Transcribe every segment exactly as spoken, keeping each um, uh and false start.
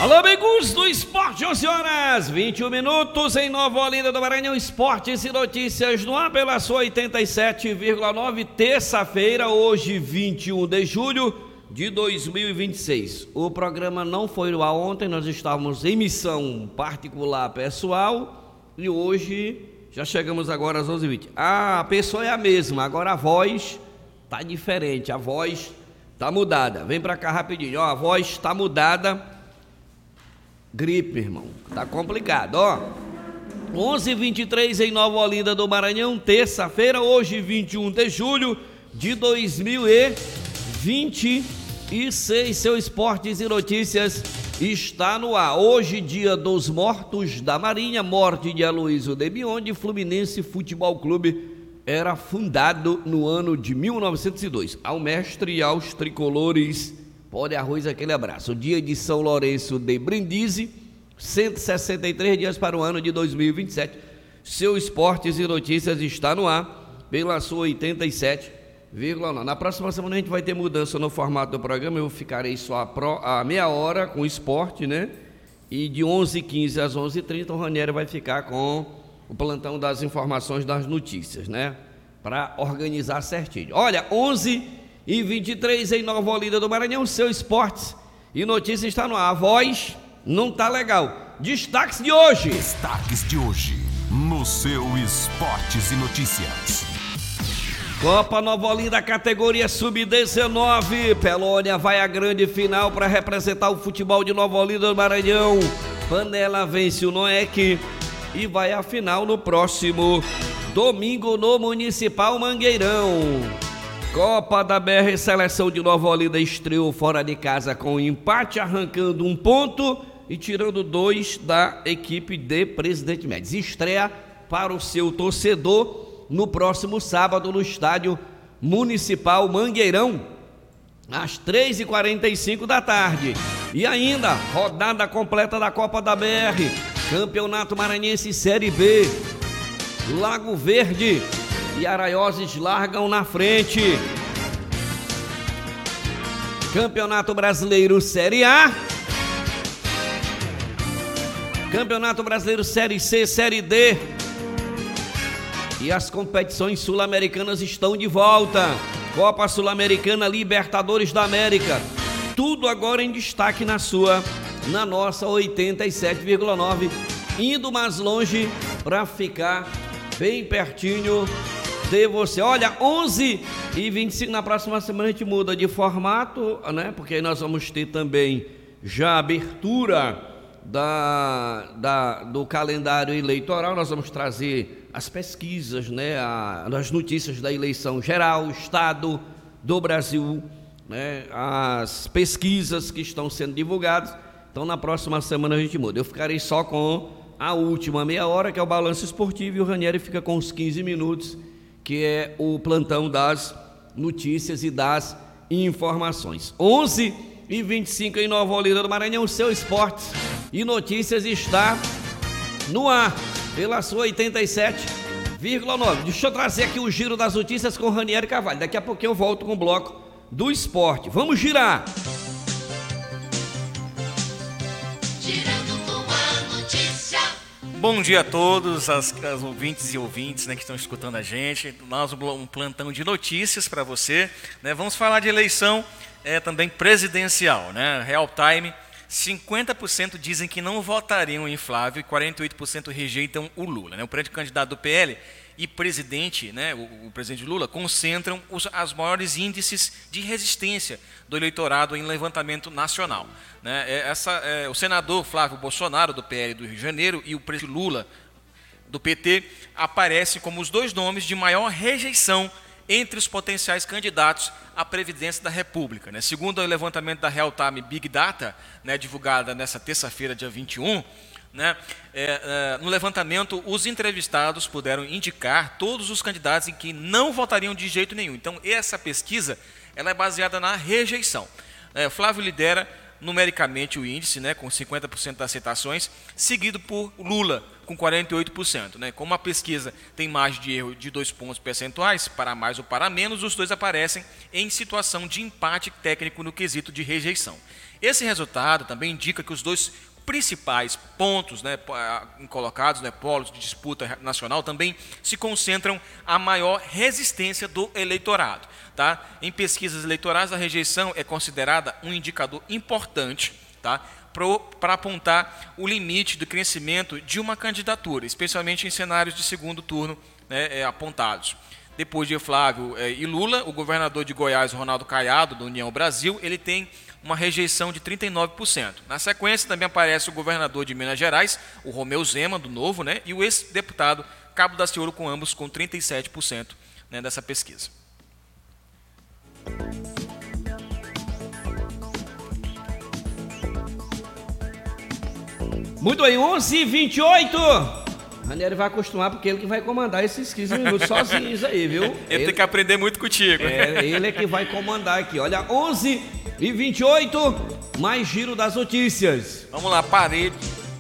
Alô, amigos do Esporte, onze horas, vinte e um minutos em Nova Olinda do Maranhão. Esportes e notícias no ar pela sua oitenta e sete vírgula nove, terça-feira, hoje vinte e um de julho de dois mil e vinte e seis. O programa não foi no ar ontem, nós estávamos em missão particular pessoal e hoje já chegamos agora às onze e vinte. Ah, a pessoa é a mesma, agora a voz tá diferente, a voz tá mudada. Vem pra cá rapidinho, ó, a voz tá mudada. Gripe, irmão, tá complicado, ó. onze e vinte e três em Nova Olinda do Maranhão, terça-feira, hoje vinte e um de julho de dois mil e vinte e seis. Seu Esportes e Notícias está no ar. Hoje, dia dos mortos da Marinha, morte de Aloysio de Bionde. Fluminense Futebol Clube era fundado no ano de mil novecentos e dois. Ao mestre e aos tricolores, pode arroz, aquele abraço. O dia de São Lourenço de Brindisi, cento e sessenta e três dias para o ano de dois mil e vinte e sete. Seu Esportes e Notícias está no ar pela sua oitenta e sete vírgula nove. Na próxima semana a gente vai ter mudança no formato do programa. Eu ficarei só a, pro, a meia hora com esporte, né? E de onze e quinze às onze e trinta o Ranieri vai ficar com o plantão das informações das notícias, né? Para organizar certinho. Olha, onze e vinte e três em Nova Olinda do Maranhão, seu Esportes e Notícias está no ar. A voz não tá legal. Destaques de hoje. Destaques de hoje no seu Esportes e Notícias. Copa Nova Olinda, categoria sub dezenove. Pelônia vai à grande final para representar o futebol de Nova Olinda do Maranhão. Panela vence o Noec e vai à final no próximo domingo no Municipal Mangueirão. Copa da B R, seleção de Nova Olinda estreou fora de casa com empate, arrancando um ponto e tirando dois da equipe de Presidente Médici. Estreia para o seu torcedor no próximo sábado no estádio Municipal Mangueirão, às três e quarenta e cinco da tarde. E ainda, rodada completa da Copa da B R, Campeonato Maranhense Série B, Lago Verde e Araioses largam na frente. Campeonato Brasileiro Série A, Campeonato Brasileiro Série C, Série D e as competições sul-americanas estão de volta. Copa Sul-Americana, Libertadores da América, tudo agora em destaque na sua, na nossa oitenta e sete vírgula nove, indo mais longe para ficar bem pertinho de você. Olha, onze e vinte e cinco, na próxima semana a gente muda de formato, né? Porque aí nós vamos ter também já a abertura da, da, do calendário eleitoral. Nós vamos trazer as pesquisas, né? A, as notícias da eleição geral, Estado do Brasil, né? As pesquisas que estão sendo divulgadas. Então na próxima semana a gente muda. Eu ficarei só com a última meia hora, que é o balanço esportivo, e o Ranieri fica com os quinze minutos, que é o plantão das notícias e das informações. onze e vinte e cinco em Nova Olinda do Maranhão, seu Esportes e Notícias está no ar pela sua oitenta e sete vírgula nove. Deixa eu trazer aqui o giro das notícias com o Ranieri Carvalho. Daqui a pouquinho eu volto com o bloco do esporte. Vamos girar! Bom dia a todos, as, as ouvintes e ouvintes, né, que estão escutando a gente. Nós um plantão de notícias para você, né? Vamos falar de eleição é, também presidencial, né? Real Time, cinquenta por cento dizem que não votariam em Flávio e quarenta e oito por cento rejeitam o Lula, né? O pré-candidato do P L e presidente, né, o, o presidente Lula, concentram os as maiores índices de resistência do eleitorado em levantamento nacional, né? Essa, é, o senador Flávio Bolsonaro, do P L do Rio de Janeiro, e o presidente Lula, do P T, aparecem como os dois nomes de maior rejeição entre os potenciais candidatos à presidência da República, né? Segundo o levantamento da Real Time Big Data, né, divulgada nessa terça-feira, dia vinte e um, né, é, é, no levantamento, os entrevistados puderam indicar todos os candidatos em que não votariam de jeito nenhum. Então, essa pesquisa ela é baseada na rejeição. É, Flávio lidera numericamente o índice, né, com cinquenta por cento das aceitações, seguido por Lula, com quarenta e oito por cento. Né? Como a pesquisa tem margem de erro de dois pontos percentuais, para mais ou para menos, os dois aparecem em situação de empate técnico no quesito de rejeição. Esse resultado também indica que os dois principais pontos, né, colocados, né, polos de disputa nacional, também se concentram a maior resistência do eleitorado. Tá? Em pesquisas eleitorais, a rejeição é considerada um indicador importante, tá, para apontar o limite do crescimento de uma candidatura, especialmente em cenários de segundo turno, né, é, apontados. Depois de Flávio é, e Lula, o governador de Goiás, Ronaldo Caiado, do União Brasil, ele tem uma rejeição de trinta e nove por cento. Na sequência, também aparece o governador de Minas Gerais, o Romeu Zema, do Novo, né, e o ex-deputado Cabo Daciolo, com ambos com trinta e sete por cento, né, dessa pesquisa. Muito bem, onze e vinte e oito. Ranieri vai acostumar, porque ele que vai comandar esses quinze minutos sozinhos aí, viu? Ele, ele tem que aprender muito contigo. É, ele é que vai comandar aqui. Olha, onze e vinte e oito, mais giro das notícias. Vamos lá, parede.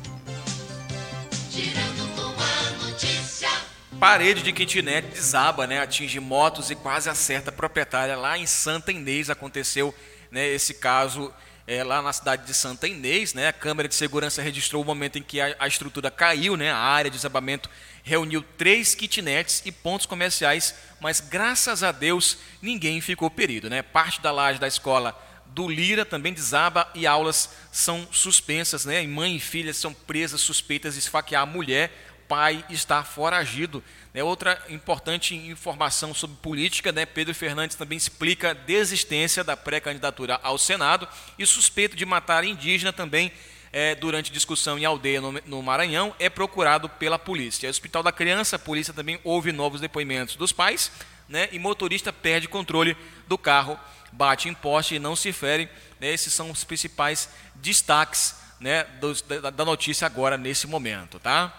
Girando com a notícia. Parede de kitnet desaba, né? Atinge motos e quase acerta a proprietária lá em Santa Inês. Aconteceu, né, esse caso é, lá na cidade de Santa Inês, né? A câmera de segurança registrou o momento em que a, a estrutura caiu, né? A área de desabamento reuniu três kitnets e pontos comerciais, mas graças a Deus ninguém ficou ferido, né? Parte da laje da escola do Lira também desaba e aulas são suspensas, né? E mãe e filha são presas suspeitas de esfaquear a mulher. Pai está foragido. Né? Outra importante informação sobre política, né? Pedro Fernandes também explica a desistência da pré-candidatura ao Senado e suspeito de matar indígena também é, durante discussão em aldeia no, no Maranhão é procurado pela polícia. No Hospital da Criança, a polícia também ouve novos depoimentos dos pais, né? E motorista perde controle do carro, bate em poste e não se fere. Né? Esses são os principais destaques, né, dos, da, da notícia agora, nesse momento. Tá?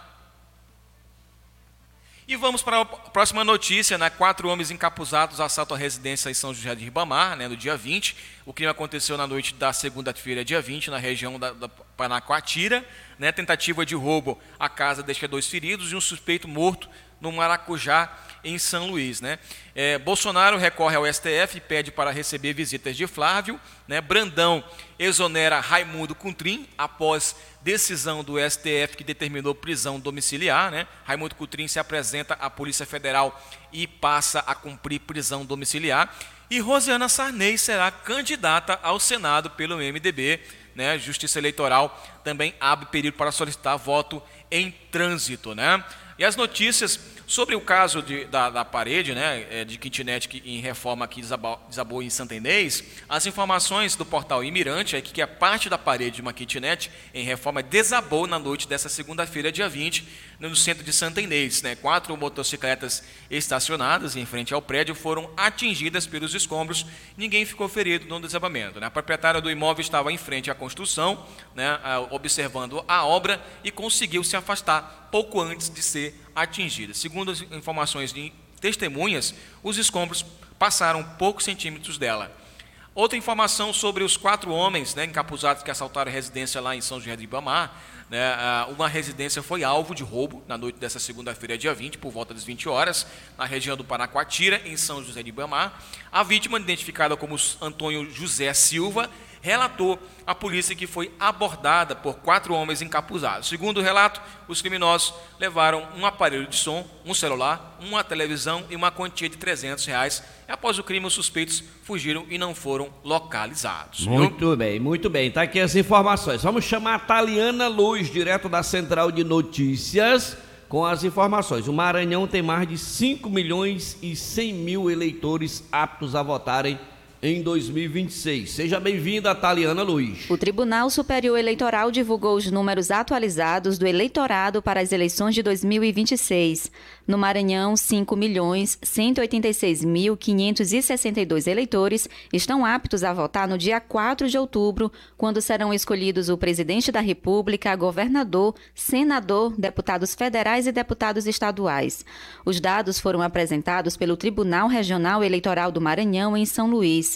E vamos para a próxima notícia, né? Quatro homens encapuzados assaltam a residência em São José de Ribamar, né, no dia vinte. O crime aconteceu na noite da segunda-feira, dia vinte, na região da, da Panacoatira. Né? Tentativa de roubo à casa deixa dois feridos e um suspeito morto no Maracujá, em São Luís. Né? É, Bolsonaro recorre ao S T F e pede para receber visitas de Flávio. Né? Brandão exonera Raimundo Cotrim após decisão do S T F que determinou prisão domiciliar. Né? Raimundo Cotrim se apresenta à Polícia Federal e passa a cumprir prisão domiciliar. E Rosiana Sarney será candidata ao Senado pelo M D B. Né? Justiça Eleitoral também abre período para solicitar voto em trânsito. Né? E as notícias sobre o caso de, da, da parede, né, de kitnet que, em reforma que desabou, desabou em Santa Inês, as informações do portal Imirante é que a parte da parede de uma kitnet em reforma desabou na noite dessa segunda-feira, dia vinte, no centro de Santa Inês. Né. Quatro motocicletas estacionadas em frente ao prédio foram atingidas pelos escombros, ninguém ficou ferido no desabamento. Né. A proprietária do imóvel estava em frente à construção, né, observando a obra e conseguiu se afastar pouco antes de ser atingida. Segundo as informações de testemunhas, os escombros passaram poucos centímetros dela. Outra informação sobre os quatro homens, né, encapuzados que assaltaram a residência lá em São José de Ribamar. Né, uma residência foi alvo de roubo na noite dessa segunda-feira, dia vinte, por volta das vinte horas, na região do Panacoatira, em São José de Ribamar. A vítima, identificada como Antônio José Silva, relatou à polícia que foi abordada por quatro homens encapuzados. Segundo o relato, os criminosos levaram um aparelho de som, um celular, uma televisão e uma quantia de trezentos reais. Após o crime, os suspeitos fugiram e não foram localizados. Muito viu? bem, muito bem. Tá aqui as informações. Vamos chamar a Taliana Luz, direto da Central de Notícias, com as informações. O Maranhão tem mais de cinco milhões e cem mil eleitores aptos a votarem em dois mil e vinte e seis. Seja bem-vinda, Taliana Luz. O Tribunal Superior Eleitoral divulgou os números atualizados do eleitorado para as eleições de dois mil e vinte e seis. No Maranhão, cinco milhões cento e oitenta e seis mil quinhentos e sessenta e dois eleitores estão aptos a votar no dia quatro de outubro, quando serão escolhidos o presidente da República, governador, senador, deputados federais e deputados estaduais. Os dados foram apresentados pelo Tribunal Regional Eleitoral do Maranhão, em São Luís.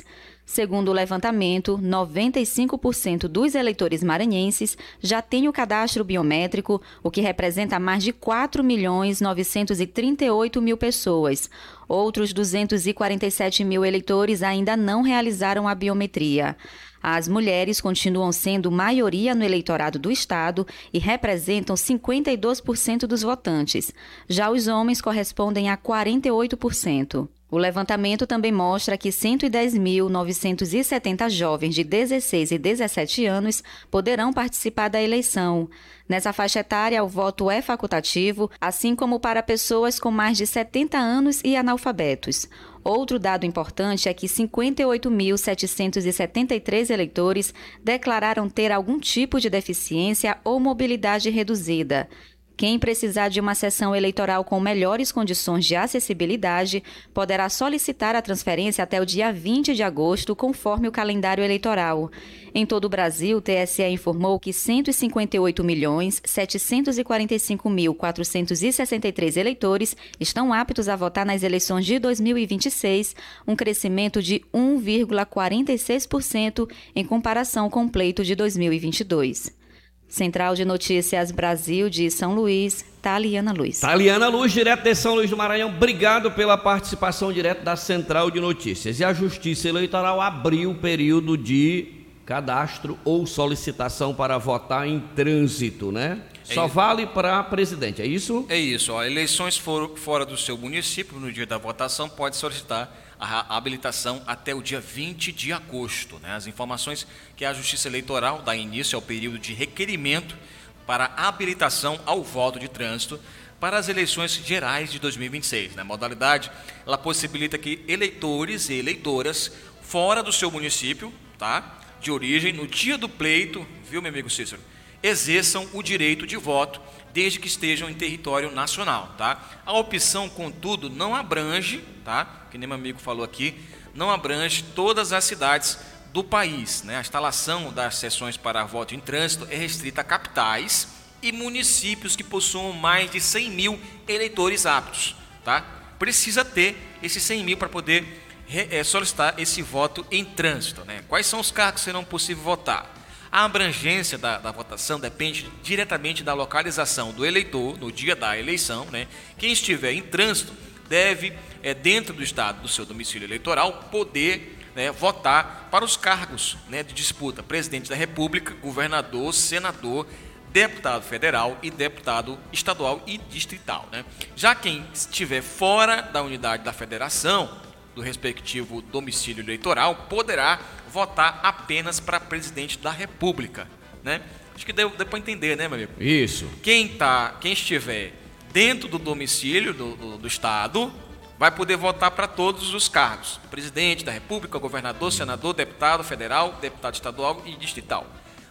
Segundo o levantamento, noventa e cinco por cento dos eleitores maranhenses já têm o cadastro biométrico, o que representa mais de quatro milhões novecentos e trinta e oito mil pessoas. Outros duzentos e quarenta e sete mil eleitores ainda não realizaram a biometria. As mulheres continuam sendo maioria no eleitorado do estado e representam cinquenta e dois por cento dos votantes. Já os homens correspondem a quarenta e oito por cento. O levantamento também mostra que cento e dez mil novecentos e setenta jovens de dezesseis e dezessete anos poderão participar da eleição. Nessa faixa etária, o voto é facultativo, assim como para pessoas com mais de setenta anos e analfabetos. Outro dado importante é que cinquenta e oito mil setecentos e setenta e três eleitores declararam ter algum tipo de deficiência ou mobilidade reduzida. Quem precisar de uma sessão eleitoral com melhores condições de acessibilidade poderá solicitar a transferência até o dia vinte de agosto, conforme o calendário eleitoral. Em todo o Brasil, o T S E informou que cento e cinquenta e oito milhões setecentos e quarenta e cinco mil quatrocentos e sessenta e três eleitores estão aptos a votar nas eleições de dois mil e vinte e seis, um crescimento de um vírgula quarenta e seis por cento em comparação com o pleito de dois mil e vinte e dois. Central de Notícias Brasil de São Luís, Taliana Luz. Taliana Luz, direto de São Luís do Maranhão, obrigado pela participação direto da Central de Notícias. E a Justiça Eleitoral abriu o período de cadastro ou solicitação para votar em trânsito, né? É Só isso. Vale para presidente, é isso? É isso, ó. Eleições for, fora do seu município, no dia da votação, pode solicitar a habilitação até o dia vinte de agosto. Né? As informações que a Justiça Eleitoral dá início ao período de requerimento para habilitação ao voto de trânsito para as eleições gerais de dois mil e vinte e seis. Na modalidade, ela possibilita que eleitores e eleitoras fora do seu município, tá, de origem, no dia do pleito, viu, meu amigo Cícero, exerçam o direito de voto desde que estejam em território nacional, tá? A opção, contudo, não abrange, tá? Que nem meu amigo falou aqui, não abrange todas as cidades do país, né? A instalação das sessões para voto em trânsito é restrita a capitais e municípios que possuam mais de cem mil eleitores aptos, tá? Precisa ter esses cem mil para poder é, solicitar esse voto em trânsito, né? Quais são os cargos que serão possível votar? A abrangência da, da votação depende diretamente da localização do eleitor no dia da eleição, né? Quem estiver em trânsito deve, é, dentro do estado do seu domicílio eleitoral, poder, né, votar para os cargos, né, de disputa: presidente da República, governador, senador, deputado federal e deputado estadual e distrital, né? Já quem estiver fora da unidade da federação, do respectivo domicílio eleitoral, poderá votar apenas para presidente da República, né? Acho que deu, deu para entender, né, meu amigo? Isso. Quem, tá, quem estiver dentro do domicílio do, do, do Estado vai poder votar para todos os cargos: presidente da República, governador, senador, deputado federal, deputado estadual e distrital.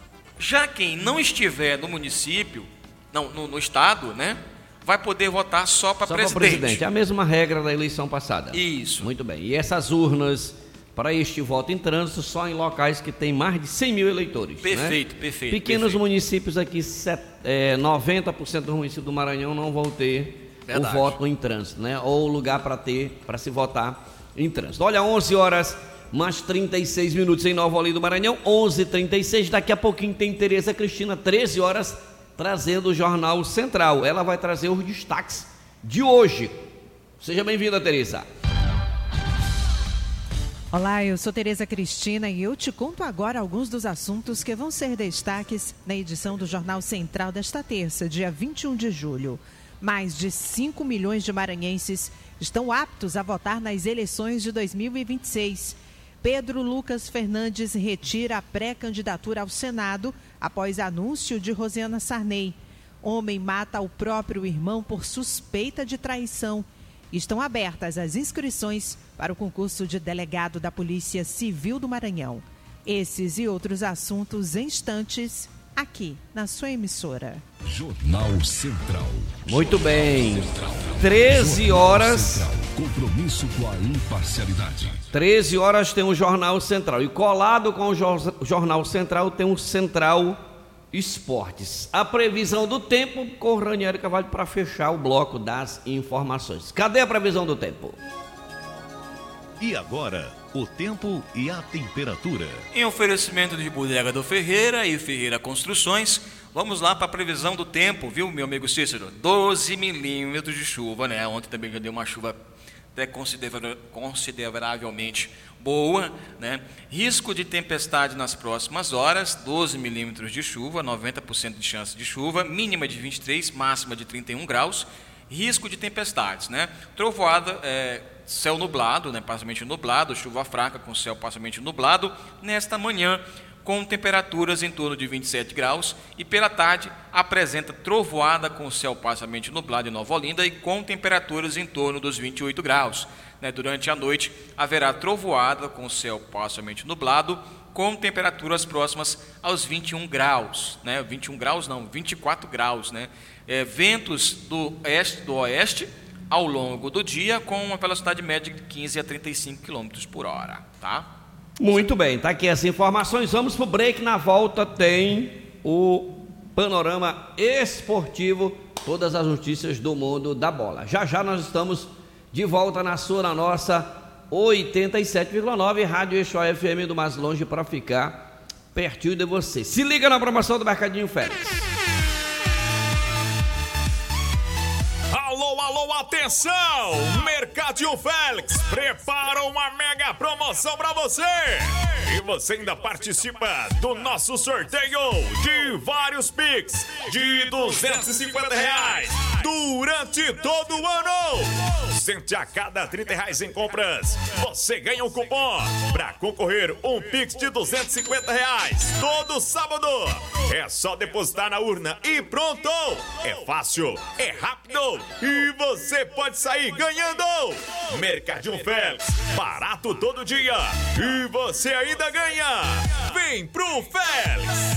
Já quem não estiver no município, não, no, no Estado, né, vai poder votar só para presidente. presidente. É a mesma regra da eleição passada. Isso. Muito bem. E essas urnas para este voto em trânsito só em locais que tem mais de cem mil eleitores. Perfeito, né? perfeito. Pequenos perfeito. municípios aqui, é, noventa por cento dos municípios do Maranhão não vão ter Verdade. o voto em trânsito, né? Ou lugar para ter, para se votar em trânsito. Olha, onze horas mais trinta e seis minutos em Nova Olinda do Maranhão, onze e trinta e seis. Daqui a pouquinho tem Tereza Cristina, treze horas, trazendo o Jornal Central. Ela vai trazer os destaques de hoje. Seja bem-vinda, Tereza. Olá, eu sou Tereza Cristina e eu te conto agora alguns dos assuntos que vão ser destaques na edição do Jornal Central desta terça, dia vinte e um de julho. Mais de cinco milhões de maranhenses estão aptos a votar nas eleições de dois mil e vinte e seis. Pedro Lucas Fernandes retira a pré-candidatura ao Senado após anúncio de Rosiana Sarney. Homem mata o próprio irmão por suspeita de traição. Estão abertas as inscrições para o concurso de delegado da Polícia Civil do Maranhão. Esses e outros assuntos em instantes, aqui na sua emissora. Jornal Central. Muito bem. treze horas. Central. Compromisso com a imparcialidade. treze horas tem o Jornal Central. E colado com o Jornal Central tem o Central Esportes. A previsão do tempo com Ranieri Carvalho para fechar o bloco das informações. Cadê a previsão do tempo? E agora, o tempo e a temperatura. Em oferecimento de Bodega do Ferreira e Ferreira Construções, vamos lá para a previsão do tempo, viu, meu amigo Cícero? doze milímetros de chuva, né? Ontem também já deu uma chuva até consideravelmente boa, né? Risco de tempestade nas próximas horas, doze milímetros de chuva, noventa por cento de chance de chuva, mínima de vinte e três, máxima de trinta e um graus. Risco de tempestades, né? Trovoada, é, céu nublado, né? Parcialmente nublado, chuva fraca com céu parcialmente nublado nesta manhã, com temperaturas em torno de vinte e sete graus, e pela tarde apresenta trovoada com céu parcialmente nublado em Nova Olinda e com temperaturas em torno dos vinte e oito graus. Né? Durante a noite haverá trovoada com céu parcialmente nublado, com temperaturas próximas aos vinte e um graus, né? vinte e um graus não, vinte e quatro graus, né? É, ventos do este do oeste ao longo do dia com uma velocidade média de quinze a trinta e cinco quilômetros por hora, tá? Muito bem, tá aqui as informações, vamos pro break, na volta tem o panorama esportivo, todas as notícias do mundo da bola. Já já nós estamos de volta na sua, na nossa oitenta e sete vírgula nove, Rádio Eixo F M do Mais Longe para ficar pertinho de você. Se liga na promoção do Mercadinho Félix. Alô, alô, atenção! Mercadinho Félix prepara uma mega promoção para você! E você ainda participa do nosso sorteio de vários Pix de duzentos e cinquenta reais durante todo o ano! Sente a cada trinta reais em compras, você ganha um cupom para concorrer um Pix de duzentos e cinquenta reais todo sábado! É só depositar na urna e pronto! É fácil, é rápido e você pode sair ganhando! Mercadinho Félix, barato todo dia e você ainda ganha! Vem pro Félix!